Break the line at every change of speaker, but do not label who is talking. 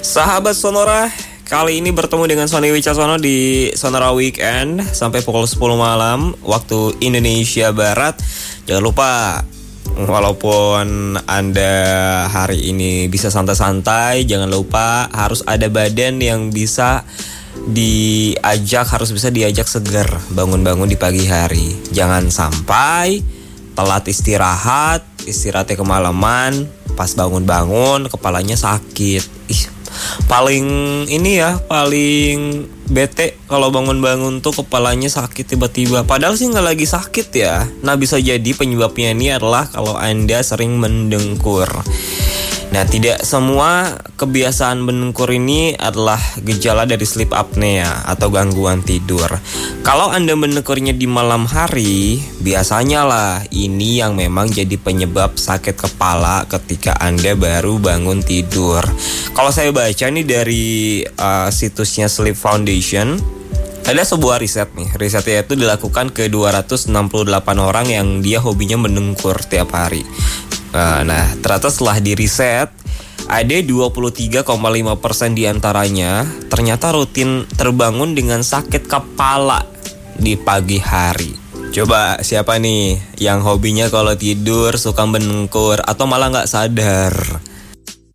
Sahabat Sonora, kali ini bertemu dengan Sony Wicaksono di Sonora Weekend sampai pukul 10 malam waktu Indonesia Barat. Jangan lupa, walaupun Anda hari ini bisa santai-santai, jangan lupa harus ada badan yang bisa harus bisa diajak segar bangun-bangun di pagi hari. Jangan sampai telat istirahatnya kemalaman, pas bangun-bangun kepalanya sakit. Paling bete kalau bangun-bangun tuh kepalanya sakit tiba-tiba. Padahal sih nggak lagi sakit ya. Nah, bisa jadi penyebabnya ini adalah kalau Anda sering mendengkur. Nah, tidak semua kebiasaan mendengkur ini adalah gejala dari sleep apnea atau gangguan tidur. Kalau Anda mendengkurnya di malam hari, biasanya lah ini yang memang jadi penyebab sakit kepala ketika Anda baru bangun tidur. Kalau saya baca nih dari situsnya Sleep Foundation, ada sebuah riset nih. Risetnya itu dilakukan ke 268 orang yang dia hobinya mendengkur tiap hari. Nah, ternyata setelah diriset, ada 23,5% diantaranya ternyata rutin terbangun dengan sakit kepala di pagi hari. Coba siapa nih yang hobinya kalau tidur suka mendengkur atau malah nggak sadar?